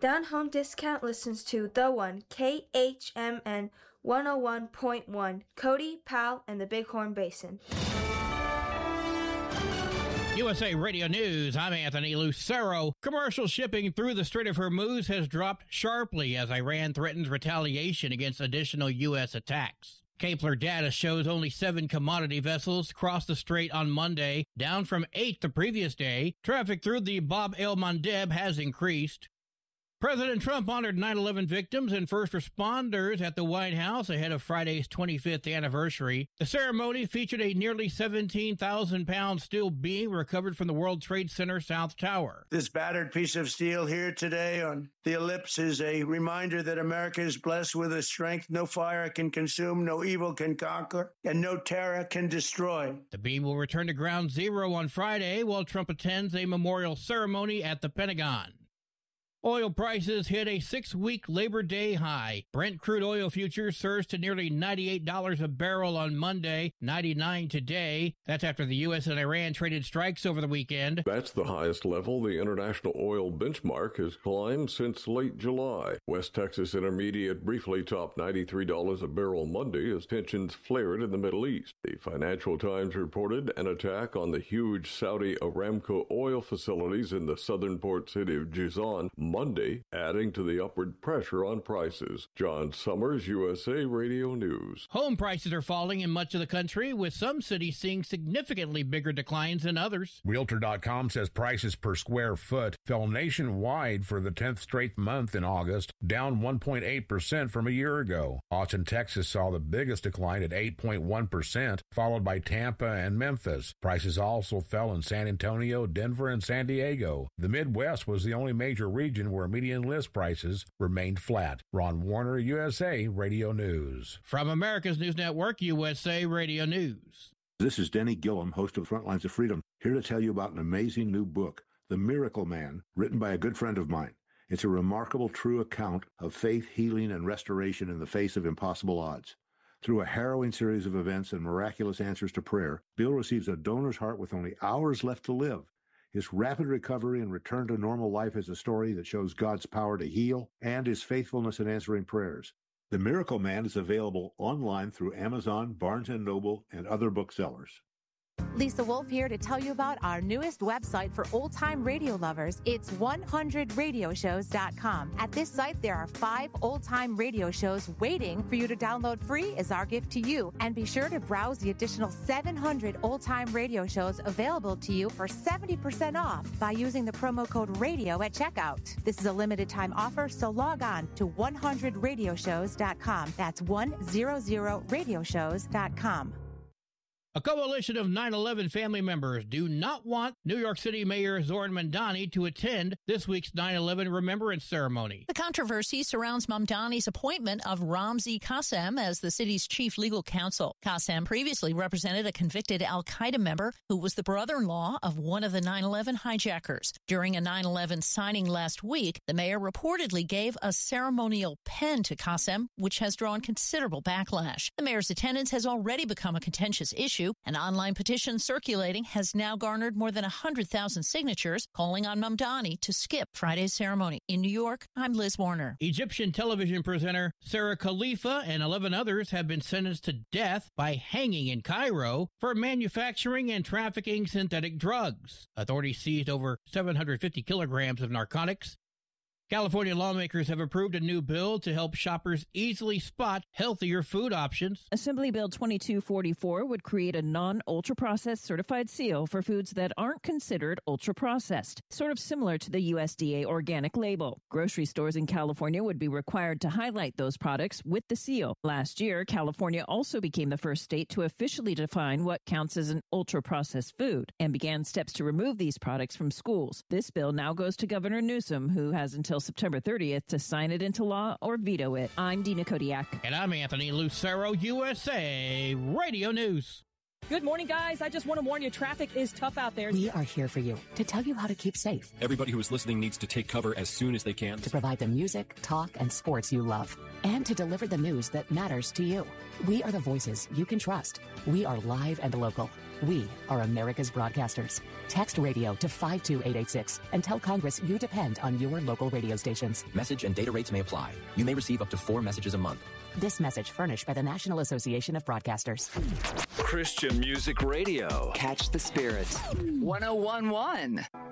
Down Home Discount listens to The One, KHMN 101.1, Cody, Powell, and the Bighorn Basin. USA Radio News, I'm Anthony Lucero. Commercial shipping through the Strait of Hormuz has dropped sharply as Iran threatens retaliation against additional U.S. attacks. Kepler data shows only 7 commodity vessels crossed the strait on Monday, down from 8 the previous day. Traffic through the Bab el-Mandeb has increased. President Trump honored 9/11 victims and first responders at the White House ahead of Friday's 25th anniversary. The ceremony featured a nearly 17,000-pound steel beam recovered from the World Trade Center South Tower. This battered piece of steel here today on the ellipse is a reminder that America is blessed with a strength no fire can consume, no evil can conquer, and no terror can destroy. The beam will return to Ground Zero on Friday while Trump attends a memorial ceremony at the Pentagon. Oil prices hit a 6-week Labor Day high. Brent crude oil futures surged to nearly $98 a barrel on Monday, $99 today. That's after the U.S. and Iran traded strikes over the weekend. That's the highest level the international oil benchmark has climbed since late July. West Texas Intermediate briefly topped $93 a barrel Monday as tensions flared in the Middle East. The Financial Times reported an attack on the huge Saudi Aramco oil facilities in the southern port city of Jizan Monday, adding to the upward pressure on prices. John Summers, USA Radio News. Home prices are falling in much of the country, with some cities seeing significantly bigger declines than others. Realtor.com says prices per square foot fell nationwide for the 10th straight month in August, down 1.8% from a year ago. Austin, Texas saw the biggest decline at 8.1%, followed by Tampa and Memphis. Prices also fell in San Antonio, Denver, and San Diego. The Midwest was the only major region where median list prices remained flat. Ron Warner, USA Radio News. From America's News Network, USA Radio News. This is Denny Gillum, host of Frontlines of Freedom, here to tell you about an amazing new book, The Miracle Man, written by a good friend of mine. It's a remarkable, true account of faith, healing, and restoration in the face of impossible odds. Through a harrowing series of events and miraculous answers to prayer, Bill receives a donor's heart with only hours left to live. His rapid recovery and return to normal life is a story that shows God's power to heal and his faithfulness in answering prayers. The Miracle Man is available online through Amazon, Barnes & Noble, and other booksellers. Lisa Wolf here to tell you about our newest website for old-time radio lovers. It's 100radioshows.com. At this site, there are 5 old-time radio shows waiting for you to download free as our gift to you. And be sure to browse the additional 700 old-time radio shows available to you for 70% off by using the promo code RADIO at checkout. This is a limited-time offer, so log on to 100radioshows.com. That's 100radioshows.com. A coalition of 9/11 family members do not want New York City Mayor Zohran Mamdani to attend this week's 9/11 remembrance ceremony. The controversy surrounds Mamdani's appointment of Ramzi Qassem as the city's chief legal counsel. Qassem previously represented a convicted al-Qaeda member who was the brother-in-law of one of the 9/11 hijackers. During a 9/11 signing last week, the mayor reportedly gave a ceremonial pen to Qassem, which has drawn considerable backlash. The mayor's attendance has already become a contentious issue. An online petition circulating has now garnered more than 100,000 signatures calling on Mamdani to skip Friday's ceremony. In New York, I'm Liz Warner. Egyptian television presenter Sarah Khalifa and 11 others have been sentenced to death by hanging in Cairo for manufacturing and trafficking synthetic drugs. Authorities seized over 750 kilograms of narcotics. California lawmakers have approved a new bill to help shoppers easily spot healthier food options. Assembly Bill 2244 would create a non-ultra-processed certified seal for foods that aren't considered ultra-processed, sort of similar to the USDA organic label. Grocery stores in California would be required to highlight those products with the seal. Last year, California also became the first state to officially define what counts as an ultra-processed food and began steps to remove these products from schools. This bill now goes to Governor Newsom, who has until September 30th to sign it into law or veto it. I'm Dina Kodiak. And I'm Anthony Lucero, USA Radio News. Good morning, guys. I just want to warn you, traffic is tough out there. We are here for you to tell you how to keep safe. Everybody who is listening needs to take cover as soon as they can. To provide the music, talk, and sports you love. And to deliver the news that matters to you. We are the voices you can trust. We are live and local. We are America's broadcasters. Text radio to 52886 and tell Congress you depend on your local radio stations. Message and data rates may apply. You may receive up to 4 messages a month. This message furnished by the National Association of Broadcasters. Christian Music Radio. Catch the spirit. 1011.